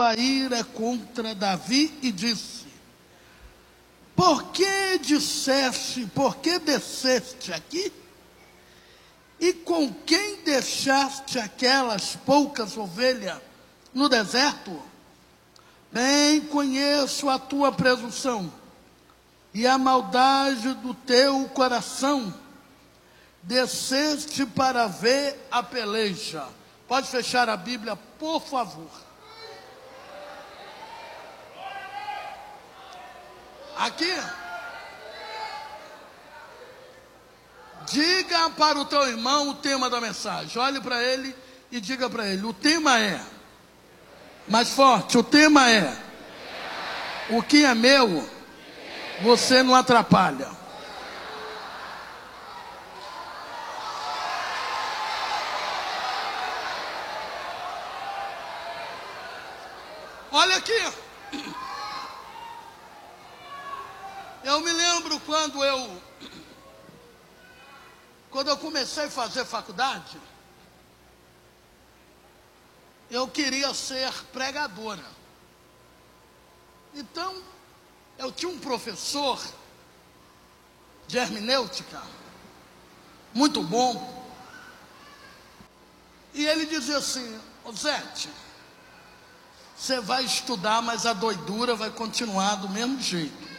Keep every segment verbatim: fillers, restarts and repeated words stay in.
sua ira contra Davi e disse: por que disseste, por que desceste aqui? E com quem deixaste aquelas poucas ovelhas no deserto? Bem conheço a tua presunção e a maldade do teu coração. Desceste para ver a peleja. Pode fechar a Bíblia, por favor. Aqui. Diga para o teu irmão o tema da mensagem. Olhe para ele e diga para ele: o tema é, mais forte, o tema é: o que é meu, você não atrapalha. Olha aqui. Eu me lembro quando eu Quando eu comecei a fazer faculdade, eu queria ser pregadora. Então, eu tinha um professor de hermenêutica, muito bom, e ele dizia assim: ô Zete, você vai estudar, mas a doidura vai continuar do mesmo jeito.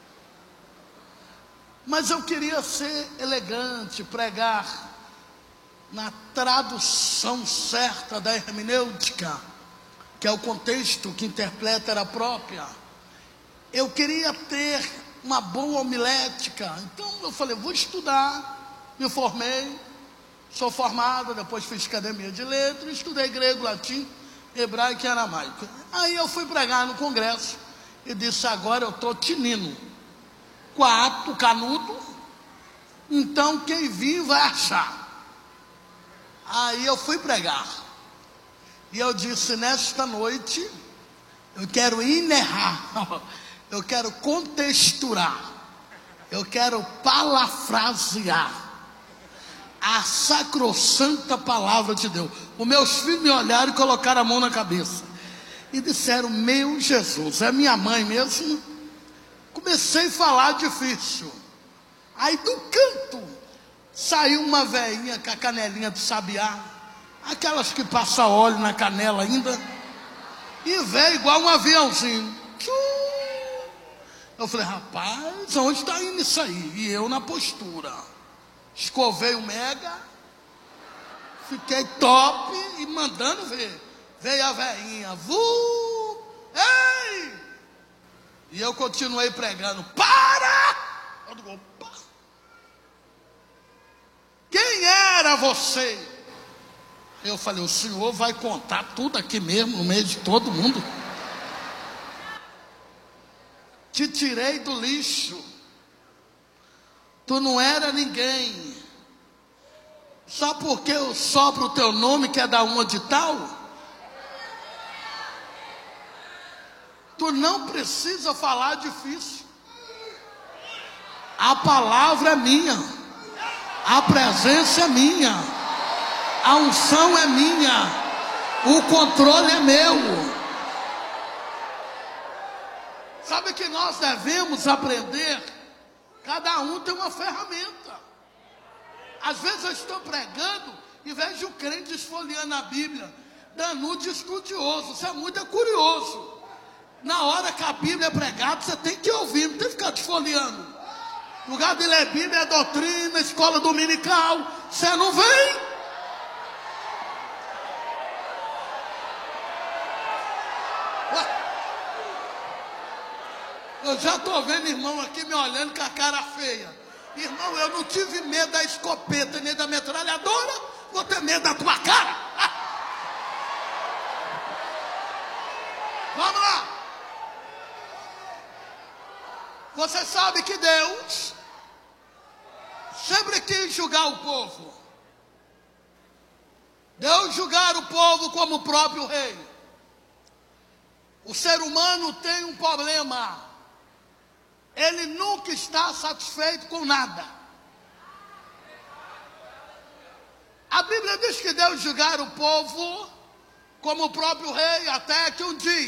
Mas eu queria ser elegante, pregar na tradução certa da hermenêutica, que é o contexto que interpreta era própria. Eu queria ter uma boa homilética. Então eu falei: vou estudar. Me formei, sou formado, depois fiz academia de letras, estudei grego, latim, hebraico e aramaico. Aí eu fui pregar no congresso e disse: agora eu estou tinindo. Quatro, canudo, então quem vir vai achar. Aí eu fui pregar, e eu disse: nesta noite, eu quero inerrar, eu quero contexturar, eu quero parafrasear a sacrossanta palavra de Deus. Os meus filhos me olharam e colocaram a mão na cabeça, e disseram: meu Jesus, é minha mãe mesmo? Comecei a falar difícil. Aí do canto saiu uma velhinha com a canelinha do sabiá, aquelas que passam óleo na canela ainda, e veio igual um aviãozinho. Eu falei: rapaz, onde está indo isso aí? E eu na postura, escovei o mega, fiquei top e mandando ver. Veio a velhinha: vu, ei! E eu continuei pregando: para! Eu digo: opa! Quem era você? Eu falei: o senhor vai contar tudo aqui mesmo, no meio de todo mundo? Te tirei do lixo. Tu não era ninguém. Só porque eu sopro o teu nome, que é da uma de tal? Tu não precisa falar difícil. A palavra é minha, a presença é minha, a unção é minha, o controle é meu. Sabe que nós devemos aprender? Cada um tem uma ferramenta. Às vezes eu estou pregando e vejo o crente esfoliando a Bíblia, dando de estudioso. Isso é muito curioso. Na hora que a Bíblia é pregada, você tem que ouvir, não tem que ficar desfolheando. O lugar de ler Bíblia é doutrina, escola dominical. Você não vem? Eu já estou vendo irmão aqui me olhando com a cara feia. Irmão, eu não tive medo da escopeta nem da metralhadora, vou ter medo da tua cara. Vamos lá. Você sabe que Deus sempre quis julgar o povo. Deus julgar o povo como o próprio rei. O ser humano tem um problema. Ele nunca está satisfeito com nada. A Bíblia diz que Deus julgar o povo como o próprio rei, até que um dia